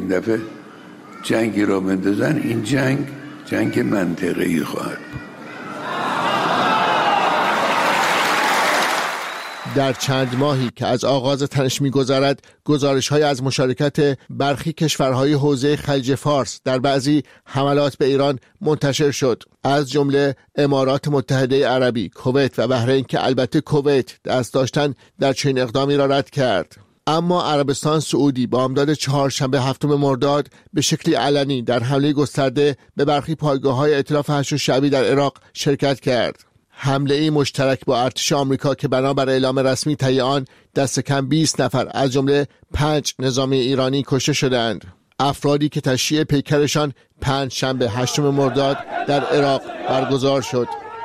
دفعه جنگی را بندازن، این جنگ منطقه‌ای خواهد بود. در چند ماهی که از آغاز تنش می‌گذرد، گزارش‌های از مشارکت برخی کشورهای حوزه خلیج فارس در بعضی حملات به ایران منتشر شد، از جمله امارات متحده عربی، کویت و بحرین که البته کویت دست داشتن در چنین اقدامی را رد کرد. اما عربستان سعودی بامداد چهارشنبه 7 مرداد به شکلی علنی در حمله گسترده به برخی پایگاه‌های ائتلاف هشت شعبی در عراق شرکت کرد. حمله مشترک با ارتش آمریکا که بنابر اعلام رسمی طی آن دست کم 20 نفر از جمله 5 نظامی ایرانی کشته شدند. افرادی که تشییع پیکرشان پنجشنبه 8 مرداد در عراق برگزار شد.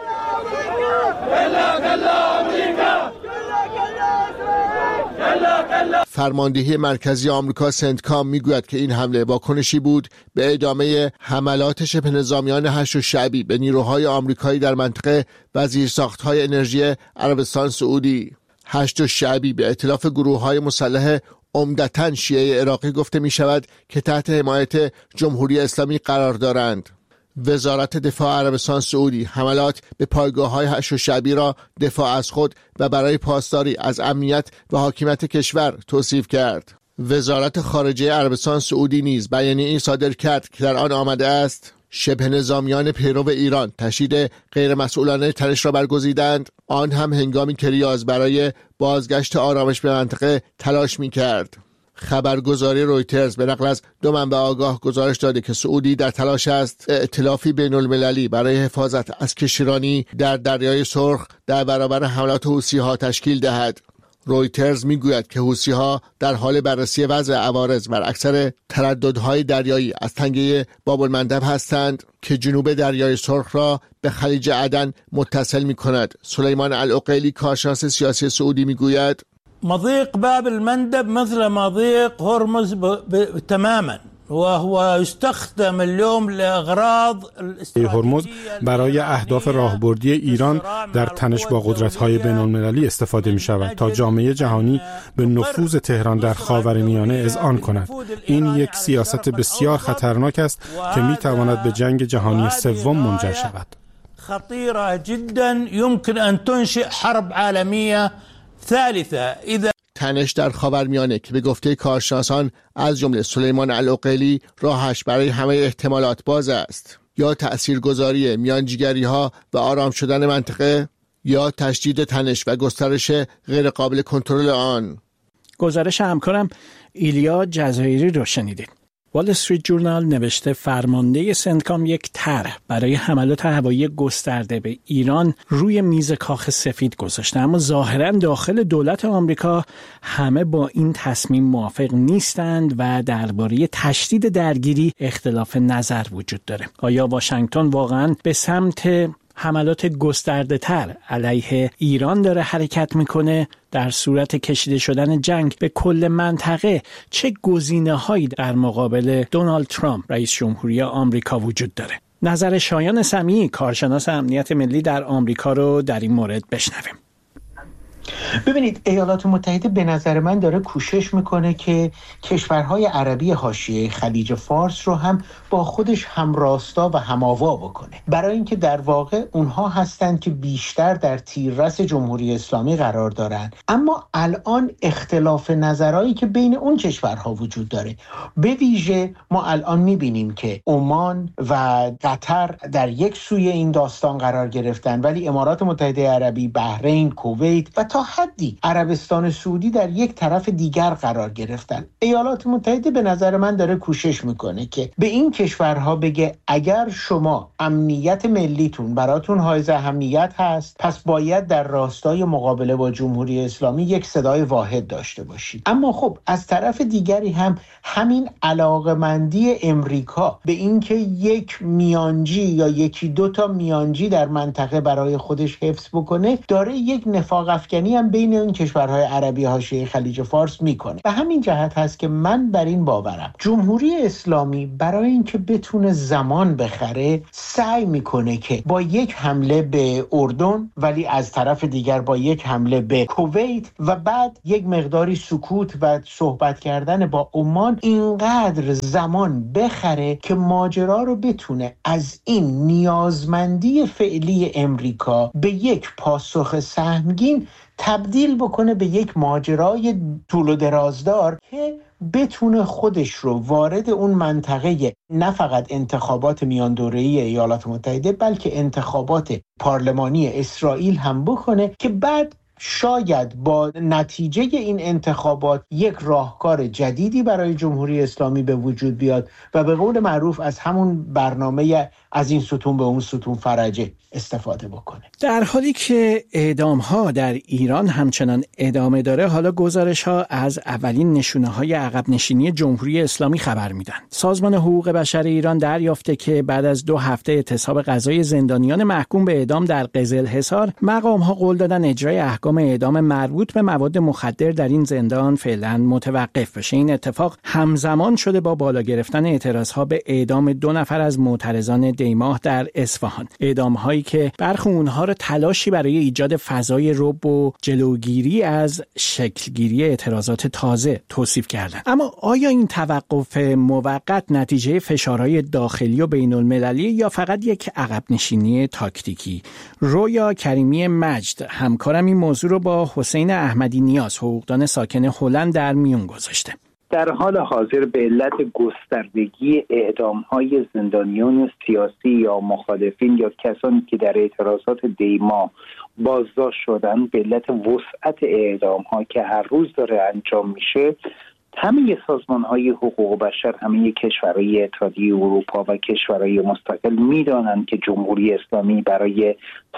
فرماندهی مرکزی آمریکا سنتکام میگوید که این حمله واکنشی بود به ادامه حملات شبه نظامیان هشت شعبی به نیروهای آمریکایی در منطقه و زیرساخت‌های انرژی عربستان سعودی. هشت شعبی به ائتلاف گروه‌های مسلح عمدتاً شیعه عراقی گفته می شود که تحت حمایت جمهوری اسلامی قرار دارند. وزارت دفاع عربستان سعودی حملات به پایگاه‌های هشت شعبی را دفاع از خود و برای پاسداری از امنیت و حاکمیت کشور توصیف کرد. وزارت خارجه عربستان سعودی نیز بیانیه‌ای صادر کرد که در آن آمده است شبه نظامیان پیرو ایران تشدید غیرمسئولانه تنش را برگزیدند، آن هم هنگامی که ریاض برای بازگشت آرامش به منطقه تلاش می‌کرد. خبرگزاری رویترز به نقل از دو منبع آگاه گزارش داده که سعودی در تلاش است ائتلافی بین‌المللی برای حفاظت از کشتیرانی در دریای سرخ در برابر حملات حوثی‌ها تشکیل دهد. رویترز میگوید که حوثی‌ها در حال بررسی وضع عوارض بر اکثر ترددهای دریایی از تنگه باب‌المندب هستند که جنوب دریای سرخ را به خلیج عدن متصل می‌کند. سلیمان العقیلی کارشناس سیاسی سعودی میگوید مضيق باب المندب مثل مضيق هرمز تماما وهو يستخدم اليوم لاغراض هرمز برای اهداف راهبردی ایران در تنش با قدرت‌های بین‌المللی استفاده می‌شود تا جامعه جهانی به نفوذ تهران در خاورمیانه اذعان کند. این یک سیاست بسیار خطرناک است که می‌تواند به جنگ جهانی سوم منجر شود. خطيرة جدا يمكن أن تنشئ حرب عالمية ثالثه. تنش در خاورمیانه که به گفته کارشناسان از جمله سلیمان العقیلی راهش برای همه احتمالات باز است، یا تأثیرگذاری میانجیگری‌ها و آرام شدن منطقه یا تشدید تنش و گسترش غیر قابل کنترل آن. گزارش همکارم ایلیا جزایری رو شنیدید. وال استریت جورنال نوشته فرمانده سنتکام یک طرح برای حملات هوایی گسترده به ایران روی میز کاخ سفید گذاشته، اما ظاهراً داخل دولت آمریکا همه با این تصمیم موافق نیستند و درباره تشدید درگیری اختلاف نظر وجود داره. آیا واشنگتن واقعاً به سمت حملات گسترده تر علیه ایران داره حرکت میکنه؟ در صورت کشیده شدن جنگ به کل منطقه چه گزینه هایی در مقابل دونالد ترامپ رئیس جمهوری آمریکا وجود داره؟ نظر شایان سمیعی کارشناس امنیت ملی در آمریکا رو در این مورد بشنویم. ببینید، ایالات متحده به نظر من داره کوشش میکنه که کشورهای عربی حاشیه خلیج فارس رو هم با خودش همراستا و هماوا بکنه، برای اینکه در واقع اونها هستند که بیشتر در تیررس جمهوری اسلامی قرار دارن. اما الان اختلاف نظرهایی که بین اون کشورها وجود داره، به ویژه ما الان میبینیم که عمان و قطر در یک سوی این داستان قرار گرفتن، ولی امارات متحده عربی، بحرین، کویت و تا حدی عربستان سعودی در یک طرف دیگر قرار گرفتن. ایالات متحده به نظر من داره کوشش میکنه که به این کشورها بگه اگر شما امنیت ملیتون براتون حائز اهمیت هست، پس باید در راستای مقابله با جمهوری اسلامی یک صدای واحد داشته باشید. اما خب از طرف دیگری هم همین علاقمندی امریکا به اینکه یک میانجی یا یکی دو تا میانجی در منطقه برای خودش حفظ بکنه داره یک نفاق افکنی مسکنی هم بین اون کشورهای عربی حاشیه خلیج فارس میکنه. به همین جهت هست که من بر این باورم جمهوری اسلامی برای اینکه بتونه زمان بخره سعی میکنه که با یک حمله به اردن، ولی از طرف دیگر با یک حمله به کویت و بعد یک مقداری سکوت و صحبت کردن با عمان اینقدر زمان بخره که ماجرا رو بتونه از این نیازمندی فعلی امریکا به یک پاسخ سهمگین تبدیل بکنه به یک ماجرای طول و درازدار که بتونه خودش رو وارد اون منطقه نه فقط انتخابات میان دوره‌ای ایالات متحده بلکه انتخابات پارلمانی اسرائیل هم بکنه که بعد شاید با نتیجه این انتخابات یک راهکار جدیدی برای جمهوری اسلامی به وجود بیاد و به قول معروف از همون برنامه از این ستون به اون ستون فرجه استفاده بکنه. در حالی که اعدام‌ها در ایران همچنان ادامه داره، حالا گزارش‌ها از اولین نشونه‌های عقب نشینی جمهوری اسلامی خبر میدن. سازمان حقوق بشر ایران دریافته که بعد از 2 هفته اعتصاب قضایی زندانیان محکوم به اعدام در قزلحصار، مقام‌ها قول دادن اجرای احکام اعدام مربوط به مواد مخدر در این زندان فعلا متوقف بشه. این اتفاق همزمان شده با بالا گرفتن اعتراض‌ها به اعدام 2 نفر از معترضان دیماه در اصفهان. اعدام‌هایی که برخی اونها را تلاشی برای ایجاد فضای رعب و جلوگیری از شکلگیری اعتراضات تازه توصیف کردند. اما آیا این توقف موقت نتیجه فشارهای داخلی و بین‌المللی یا فقط یک عقب نشینی تاکتیکی؟ رویا کریمی مجد همکارم این موضوع رو با حسین احمدی نیاز، حقوقدان ساکن هلند، در میون گذاشته. در حال حاضر به علت گستردگی اعدام‌های زندانیان سیاسی یا مخالفین یا کسانی که در اعتراضات دیما بازداشت شدن، به علت وسعت اعدام‌ها که هر روز داره انجام میشه، همه سازمان‌های حقوق بشر، همه کشورهای اتحادیه اروپا و کشورهای مستقل می‌دانند که جمهوری اسلامی برای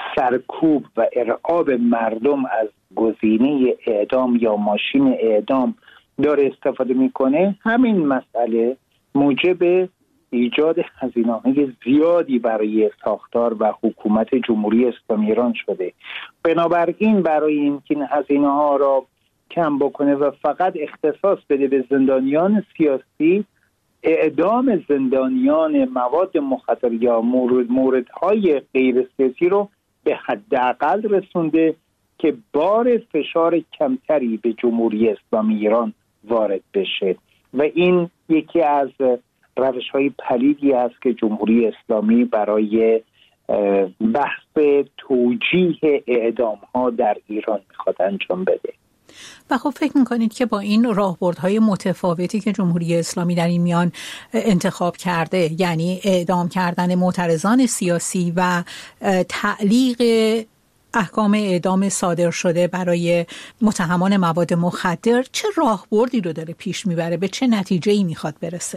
سرکوب و ارعاب مردم از گزینه اعدام یا ماشین اعدام داره استفاده میکنه. همین مسئله موجب ایجاد هزینه‌های زیادی برای ساختار و حکومت جمهوری اسلامی ایران شده. بنابراین برای اینکه این هزینه‌ها را کم بکنه و فقط اختصاص بده به زندانیان سیاسی، اعدام زندانیان مواد مخدر یا موردهای غیر سیاسی رو به حداقل رسونده که بار فشار کمتری به جمهوری اسلامی ایران وارد بشه و این یکی از روش‌های پلیدی است که جمهوری اسلامی برای بحث توجیه اعدام‌ها در ایران می‌خواد انجام بده. و خب فکر میکنید که با این راهبردهای متفاوتی که جمهوری اسلامی در این میان انتخاب کرده، یعنی اعدام کردن معترضان سیاسی و تعلیق احکام اعدام صادر شده برای متهمان مواد مخدر، چه راهبردی رو داره پیش میبره؟ به چه نتیجه‌ای میخواد برسه؟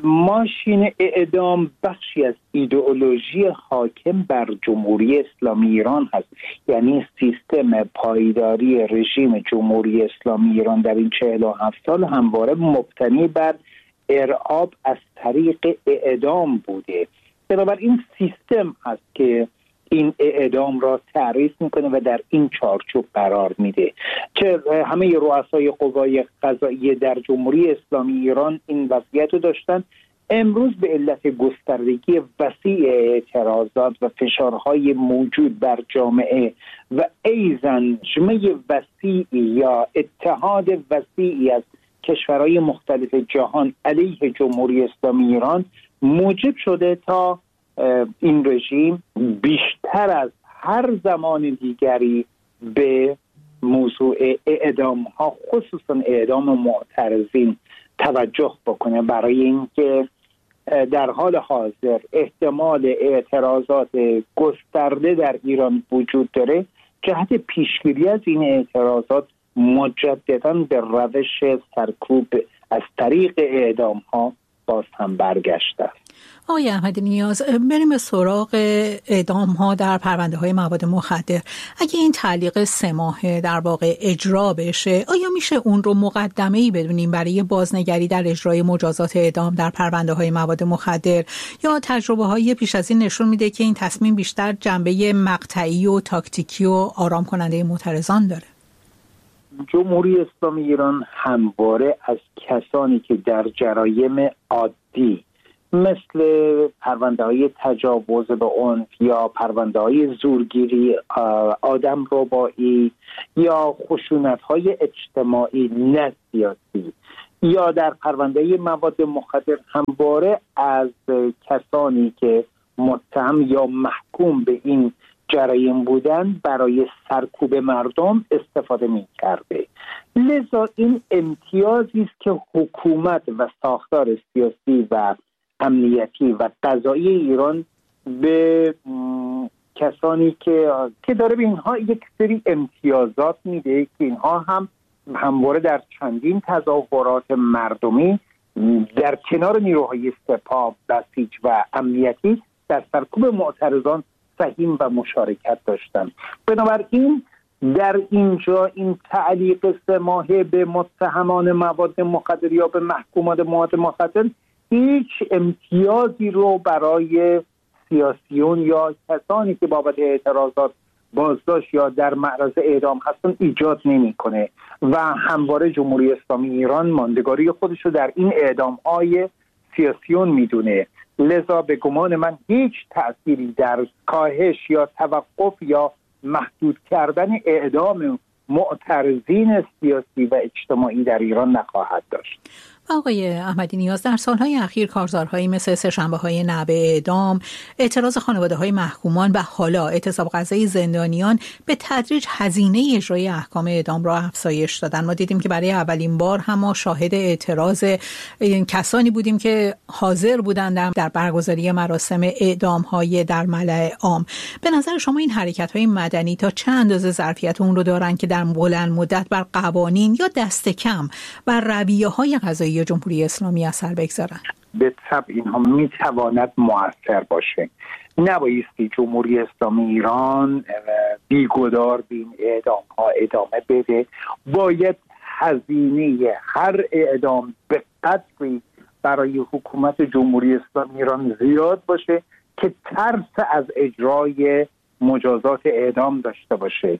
ماشین اعدام بخشی از ایدئولوژی حاکم بر جمهوری اسلامی ایران هست. یعنی سیستم پایداری رژیم جمهوری اسلامی ایران در این 47 سال همواره مبتنی بر ارعاب از طریق اعدام بوده. بنابراین سیستم هست که این اعدام را تعریف میکنه و در این چارچوب قرار میده. چه همه رؤسای قوای قضاییه در جمهوری اسلامی ایران این وضعیت رو داشتن. امروز به علت گستردگی وسیع اعتراضات و فشارهای موجود بر جامعه و ایزن جمعی وسیعی یا اتحاد وسیعی از کشورهای مختلف جهان علیه جمهوری اسلامی ایران موجب شده تا این رژیم بیشتر از هر زمان دیگری به موضوع اعدام ها، خصوصا اعدام معترضین، توجه بکنه، برای اینکه در حال حاضر احتمال اعتراضات گسترده در ایران وجود داره. جهت پیشگیری از این اعتراضات مجدداً به روش سرکوب از طریق اعدام ها باز هم برگشته است. آقای احمدی نیاز، بریم به سراغ اعدام ها در پرونده های مواد مخدر. اگه این تعلیق 3 ماهه در واقع اجرا بشه، آیا میشه اون رو مقدمه‌ای بدونیم برای بازنگری در اجرای مجازات اعدام در پرونده های مواد مخدر، یا تجربه های پیش از این نشون میده که این تصمیم بیشتر جنبه مقطعی و تاکتیکی و آرام کننده معترضان داره؟ جمهوری اسلامی ایران همواره از کسانی که در جرایم عادی مثل پرونده‌های تجاوز به عنف یا پرونده‌های زورگیری، آدمربایی یا خشونت‌های اجتماعی نه سیاسی یا در پرونده مواد مخدر همواره از کسانی که متهم یا محکوم به این جرایم بودن برای سرکوب مردم استفاده می‌کرده. لذا این امتیازی است که حکومت و ساختار سیاسی و امنیتی و قضایی ایران به کسانی که داره به اینها یک سری امتیازات میده که اینها هم همواره در چندین تظاهرات مردمی در کنار نیروهای سپاه، بسیج و امنیتی در سرکوب معترضان سهیم و مشارکت داشتند. بنابراین در اینجا این تعلیق 3 ماهه به متهمان مواد مخدر یا به محکومان مواد مخدر هیچ امتیازی رو برای سیاسیون یا کسانی که بابت اعتراضات بازداشت یا در معرض اعدام هستن ایجاد نمی‌کنه و همواره جمهوری اسلامی ایران ماندگاری خودش رو در این اعدام‌های سیاسیون میدونه. لذا به گمان من هیچ تأثیری در کاهش یا توقف یا محدود کردن اعدام معترضین سیاسی و اجتماعی در ایران نخواهد داشت. آقای احمدی نیاز، در سالهای اخیر کارزارهایی مثل سه‌شنبه‌های نعب اعدام، اعتراض خانواده‌های محکومان و حالا اعتصاب غذایی زندانیان به تدریج هزینه اجرای احکام اعدام را افزایش دادن. ما دیدیم که برای اولین بار هم ما شاهد اعتراض کسانی بودیم که حاضر بودند در برگزاری مراسم اعدام‌های در ملأ عام. به نظر شما این حرکت‌های مدنی تا چه اندازه ظرفیت اون رو دارن که در بلند مدت بر قوانین یا دست کم بر رویه‌های قضایی جمهوری اسلامی اثر بگذارن؟ به طبع اینها میتواند مؤثر باشه. نبایستی جمهوری اسلامی ایران بیگدار به این اعدام ها ادامه بده. باید هزینه هر اعدام به قدری برای حکومت جمهوری اسلامی ایران زیاد باشه که ترس از اجرای مجازات اعدام داشته باشه.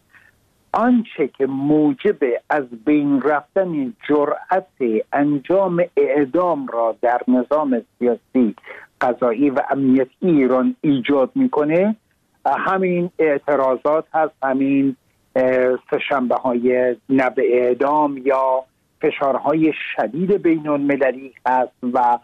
آنچه که موجب از بین رفتن جرأت انجام اعدام را در نظام سیاسی، قضایی و امنیتی ایران ایجاد میکنه همین اعتراضات هست، همین سه‌شنبه‌های نعب اعدام یا فشارهای شدید بین المللی هست و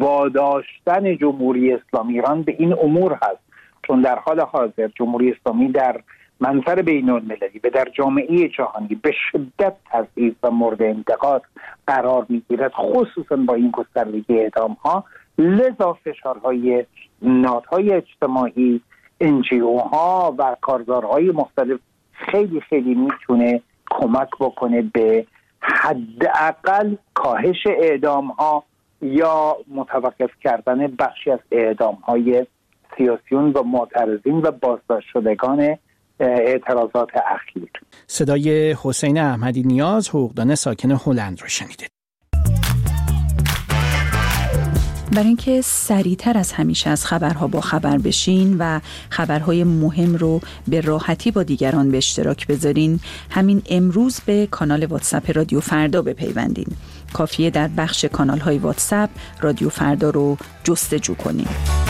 واداشتن جمهوری اسلامی ایران به این امور هست. چون در حال حاضر جمهوری اسلامی در منظر بین المللی و در جامعه جهانی به شدت تضعیف و مورد انتقاد قرار میگیرد، خصوصا با این گستردگی اعدام ها. لذا فشارهای نهادهای اجتماعی، NGO ها و کارزارهای مختلف خیلی خیلی میتونه کمک بکنه به حداقل کاهش اعدام ها یا متوقف کردن بخشی از اعدام های سیاسیون و معترضین و بازداشت شدگان اعتراضات اخیر. صدای حسین احمدی نیاز، حقوقدان ساکن هلند رو شنیدید. برای اینکه سریعتر از همیشه از خبرها با خبر بشین و خبرهای مهم رو به راحتی با دیگران به اشتراک بذارین، همین امروز به کانال واتساپ رادیو فردا بپیوندین. کافیه در بخش کانال‌های واتساپ رادیو فردا رو جستجو کنین.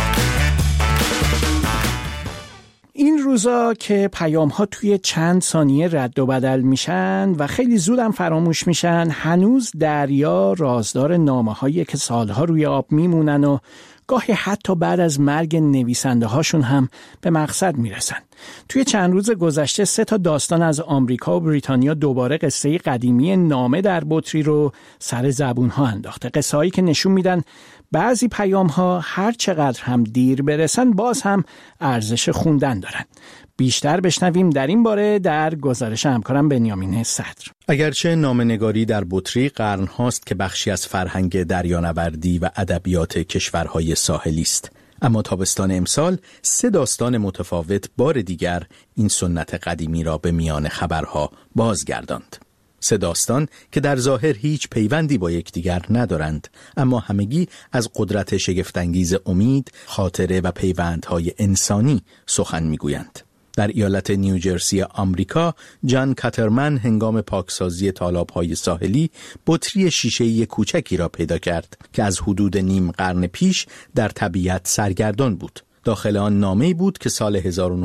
این روزا که پیام‌ها توی چند ثانیه رد و بدل میشن و خیلی زودم فراموش میشن، هنوز دریا رازدار نامه‌هایی که سالها روی آب میمونن و گاهی حتی بعد از مرگ نویسنده هاشون هم به مقصد میرسن. توی چند روز گذشته 3 داستان از آمریکا و بریتانیا دوباره قصه قدیمی نامه در بطری رو سر زبون‌ها انداخته. قصه‌هایی که نشون میدن بعضی پیام‌ها هر چقدر هم دیر برسن باز هم ارزش خوندن دارن. بیشتر بشنویم در این باره در گزارش همکارم بنیامین صدر. اگرچه نامه‌نگاری در بطری قرن‌هاست که بخشی از فرهنگ دریانوردی و ادبیات کشورهای ساحلی است، اما تابستان امسال 3 داستان متفاوت بار دیگر این سنت قدیمی را به میان خبرها بازگرداند. 3 داستان که در ظاهر هیچ پیوندی با یکدیگر ندارند، اما همگی از قدرت شگفت‌انگیز امید، خاطره و پیوندهای انسانی سخن میگویند. در ایالت نیوجرسی آمریکا، جان کاترمن هنگام پاکسازی تالاب‌های ساحلی بطری شیشه‌ای کوچکی را پیدا کرد که از حدود نیم قرن پیش در طبیعت سرگردان بود. داخل آن نامه‌ای بود که سال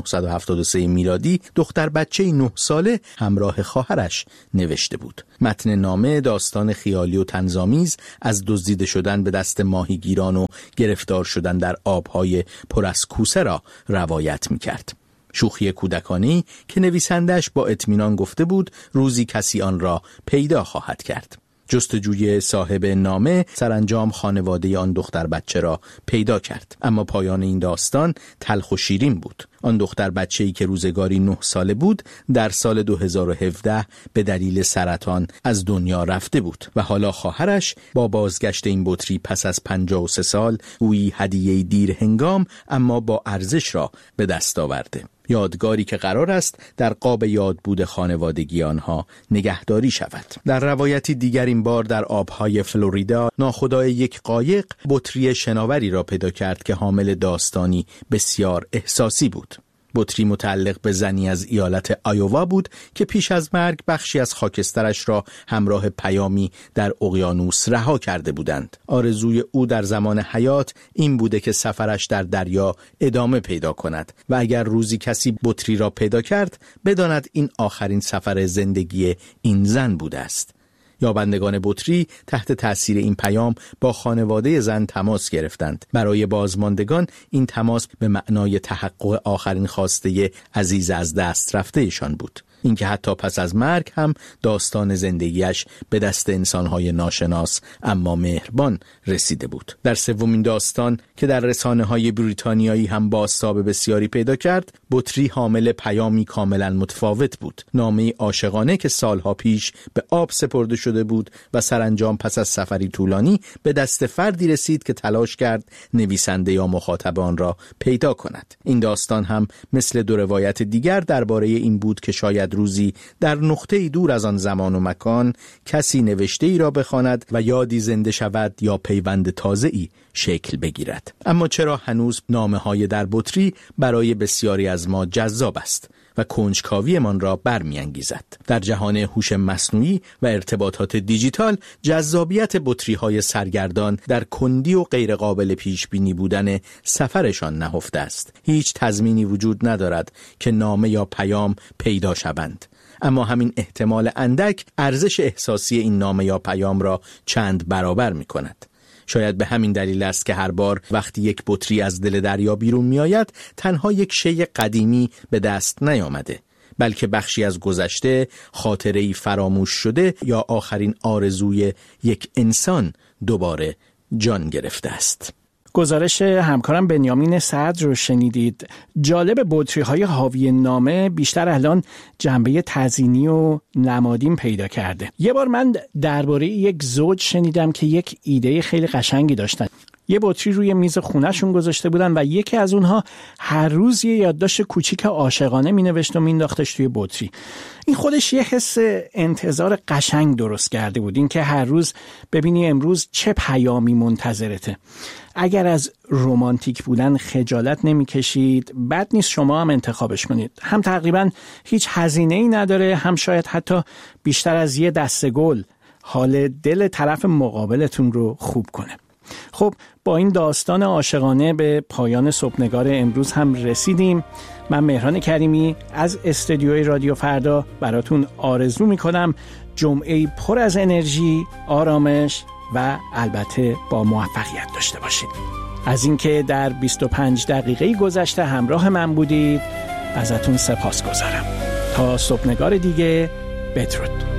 1973 میلادی دختر بچه 9 ساله همراه خواهرش نوشته بود. متن نامه داستان خیالی و طنزآمیز از دزدیده شدن به دست ماهیگیران و گرفتار شدن در آب‌های پر از کوسه را روایت می‌کرد. شوخی کودکانه‌ای که نویسندش با اطمینان گفته بود روزی کسی آن را پیدا خواهد کرد. جستجوی صاحب نامه سرانجام خانواده آن دختر بچه را پیدا کرد، اما پایان این داستان تلخ و شیرین بود. آن دختر بچه‌ای که روزگاری 9 ساله بود در سال 2017 به دلیل سرطان از دنیا رفته بود و حالا خواهرش با بازگشت این بطری پس از 53 سال گویی هدیه دیر هنگام اما با ارزش را به دست آورده. یادگاری که قرار است در قاب یادبود خانوادگی آنها نگهداری شود. در روایتی دیگر این بار در آبهای فلوریدا ناخدای یک قایق بطری شناوری را پیدا کرد که حامل داستانی بسیار احساسی بود. بطری متعلق به زنی از ایالت آیووا بود که پیش از مرگ بخشی از خاکسترش را همراه پیامی در اقیانوس رها کرده بودند. آرزوی او در زمان حیات این بوده که سفرش در دریا ادامه پیدا کند و اگر روزی کسی بطری را پیدا کرد بداند این آخرین سفر زندگی این زن بوده است. یابندگان بطری تحت تأثیر این پیام با خانواده زن تماس گرفتند. برای بازماندگان این تماس به معنای تحقق آخرین خواسته عزیز از دست رفته ایشان بود. اینکه حتی پس از مرگ هم داستان زندگیش به دست انسانهای ناشناس اما مهربان رسیده بود. در سومین داستان که در رسانه‌های بریتانیایی هم بازتاب بسیاری پیدا کرد، بطری حامل پیامی کاملا متفاوت بود. نامه عاشقانه که سالها پیش به آب سپرده شده بود و سرانجام پس از سفری طولانی به دست فردی رسید که تلاش کرد نویسنده یا مخاطب آن را پیدا کند. این داستان هم مثل دو روایت دیگر درباره این بود که شاید روزی در نقطه‌ای دور از آن زمان و مکان کسی نوشته‌ای را بخواند و یادی زنده شود یا پیوند تازه‌ای شکل بگیرد. اما چرا هنوز نامه‌های در بطری برای بسیاری از ما جذاب است و کنجکاویمان را برمی‌انگیزد؟ در جهان هوش مصنوعی و ارتباطات دیجیتال جذابیت بطری‌های سرگردان در کندی و غیرقابل پیش‌بینی بودن سفرشان نهفته است. هیچ تضمینی وجود ندارد که نامه یا پیام پیدا شوند، اما همین احتمال اندک ارزش احساسی این نامه یا پیام را چند برابر می‌کند. شاید به همین دلیل است که هر بار وقتی یک بطری از دل دریا بیرون می آید تنها یک شی قدیمی به دست نیامده، بلکه بخشی از گذشته، خاطره‌ای فراموش شده یا آخرین آرزوی یک انسان دوباره جان گرفته است. گزارش همکارم بنیامین صدر رو شنیدید. جالب بطری‌های حاوی نامه بیشتر الان جنبه تزیینی و نمادین پیدا کرده. یه بار من درباره یک زوج شنیدم که یک ایده خیلی قشنگی داشتن. یه بطری روی میز خونه‌شون گذاشته بودن و یکی از اونها هر روز یه یادداشت کوچیک عاشقانه مینوشت و مینداختش توی بطری. این خودش یه حس انتظار قشنگ درست کرده بود، این که هر روز ببینی امروز چه پیامی منتظرته. اگر از رمانتیک بودن خجالت نمی‌کشید، بد نیست شما هم انتخابش کنید. هم تقریباً هیچ هزینه‌ای نداره، هم شاید حتی بیشتر از یه دسته گل حال دل طرف مقابلتون رو خوب کنه. خب با این داستان عاشقانه به پایان صبحنگار امروز هم رسیدیم. من مهران کریمی از استودیوی رادیو فردا براتون آرزو میکنم جمعه‌ای پر از انرژی، آرامش و البته با موفقیت داشته باشید. از اینکه در 25 دقیقه گذشته همراه من بودید ازتون سپاسگزارم. تا صبحنگار دیگه، بدرود.